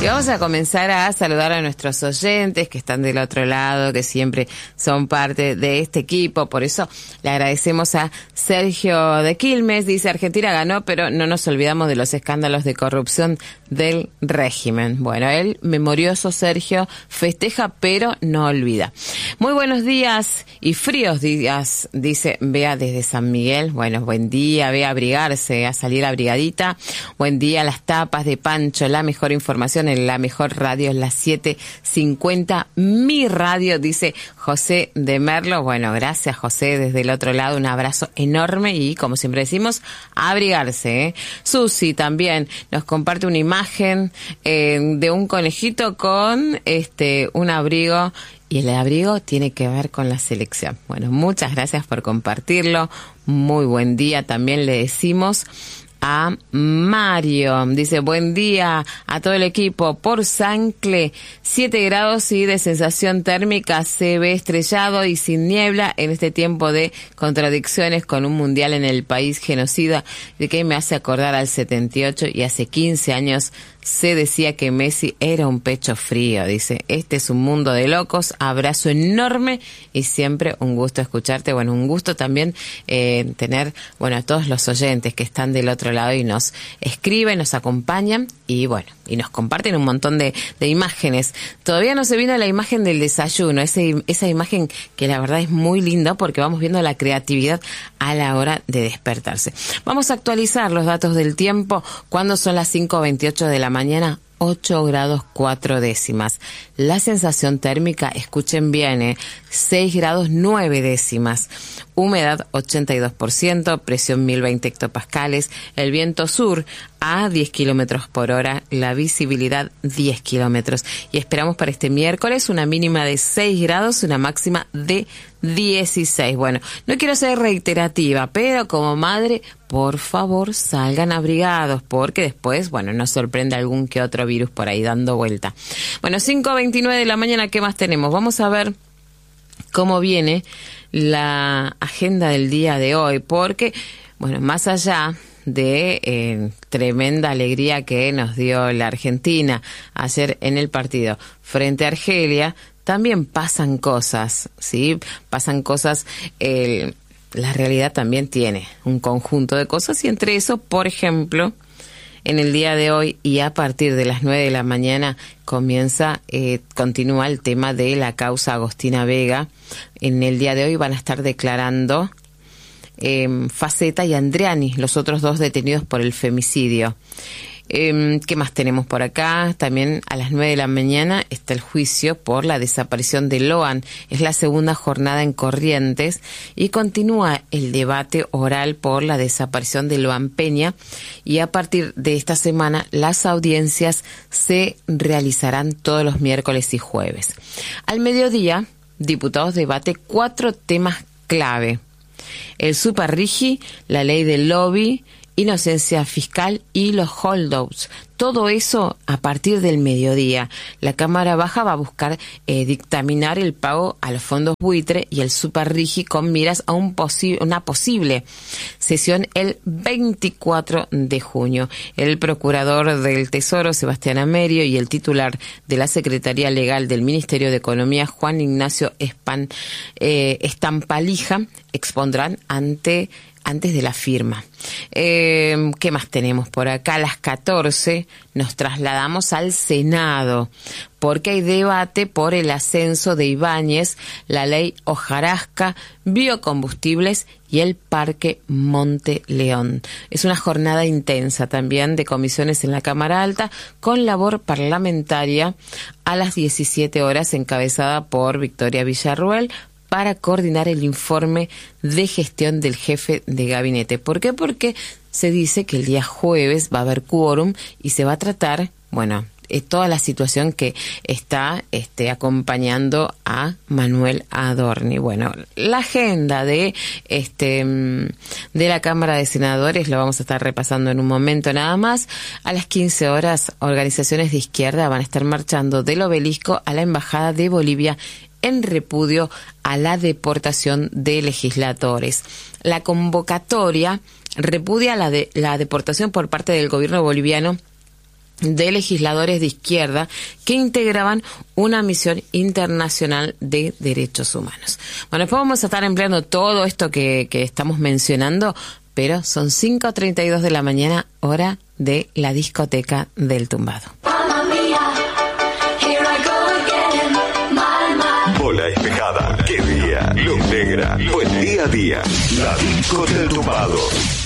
Y vamos a comenzar a saludar a nuestros oyentes que están del otro lado, que siempre son parte de este equipo. Por eso le agradecemos a Sergio de Quilmes. Dice, Argentina ganó, pero no nos olvidamos de los escándalos de corrupción del régimen. Bueno, él, memorioso Sergio, festeja, pero no olvida. Muy buenos días y fríos días, dice Bea desde San Miguel. Bueno, buen día, Bea, abrigarse, a salir abrigadita. Buen día, las tapas de Pancho, la mejor información en la mejor radio, las 7:50, mi radio, dice José de Merlo. Bueno, gracias José, desde el otro lado, un abrazo enorme y, como siempre decimos, abrigarse, ¿eh? Susi también nos comparte una imagen de un conejito con un abrigo. Y el abrigo tiene que ver con la selección. Bueno, muchas gracias por compartirlo. Muy buen día también le decimos a Mario. Dice, buen día a todo el equipo. Por Sancle, 7 grados y de sensación térmica, se ve estrellado y sin niebla en este tiempo de contradicciones con un mundial en el país genocida, de que me hace acordar al 78 y hace 15 años se decía que Messi era un pecho frío. Dice, este es un mundo de locos, abrazo enorme y siempre un gusto escucharte. Bueno, un gusto también tener, bueno, a todos los oyentes que están del otro lado y nos escriben, nos acompañan y bueno, y nos comparten un montón de imágenes. Todavía no se vino la imagen del desayuno, esa imagen que la verdad es muy linda porque vamos viendo la creatividad a la hora de despertarse. Vamos a actualizar los datos del tiempo cuando son las 5:28 de la mañana. 8 grados 4 décimas. La sensación térmica, escuchen bien, 6 grados 9 décimas. Humedad 82%, presión 1020 hectopascales. El viento sur a 10 kilómetros por hora, la visibilidad 10 kilómetros. Y esperamos para este miércoles una mínima de 6 grados, una máxima de 16. Bueno, no quiero ser reiterativa, pero como madre, por favor, salgan abrigados, porque después, bueno, nos sorprende algún que otro virus por ahí dando vuelta. Bueno, 5:29 de la mañana, ¿qué más tenemos? Vamos a ver cómo viene la agenda del día de hoy, porque, bueno, más allá de tremenda alegría que nos dio la Argentina ayer en el partido frente a Argelia, también pasan cosas, ¿sí? Pasan cosas, la realidad también tiene un conjunto de cosas y entre eso, por ejemplo, en el día de hoy y a partir de las 9 de la mañana continúa el tema de la causa Agostina Vega. En el día de hoy van a estar declarando Faceta y Andriani, los otros dos detenidos por el femicidio. ¿Qué más tenemos por acá? También a las 9 de la mañana está el juicio por la desaparición de Loan. Es la segunda jornada en Corrientes y continúa el debate oral por la desaparición de Loan Peña. Y a partir de esta semana las audiencias se realizarán todos los miércoles y jueves. Al mediodía, diputados debate 4 temas clave: el Superrigi, la ley del lobby, inocencia fiscal y los holdouts. Todo eso a partir del mediodía. La Cámara Baja va a buscar dictaminar el pago a los fondos buitre y el Superrigi con miras a una posible sesión el 24 de junio. El procurador del Tesoro, Sebastián Amerio, y el titular de la Secretaría Legal del Ministerio de Economía, Juan Ignacio Estampalija, expondrán antes de la firma. ¿Qué más tenemos por acá? A las 14 nos trasladamos al Senado, porque hay debate por el ascenso de Ibáñez, la ley hojarasca, biocombustibles y el Parque Monte León. Es una jornada intensa también de comisiones en la Cámara Alta, con labor parlamentaria a las 17 horas, encabezada por Victoria Villarruel, para coordinar el informe de gestión del jefe de gabinete. ¿Por qué? Porque se dice que el día jueves va a haber quórum y se va a tratar, bueno, toda la situación que está acompañando a Manuel Adorni. Bueno, la agenda de la Cámara de Senadores lo vamos a estar repasando en un momento nada más. A las 15 horas, organizaciones de izquierda van a estar marchando del Obelisco a la Embajada de Bolivia en repudio a la deportación de legisladores. La convocatoria repudia la deportación por parte del gobierno boliviano de legisladores de izquierda que integraban una misión internacional de derechos humanos. Bueno, después vamos a estar empleando todo esto que estamos mencionando, pero son 5:32 de la mañana, hora de la discoteca del tumbado. Bola despejada, qué día, luz negra, buen día a día, la discoteca del tumbado.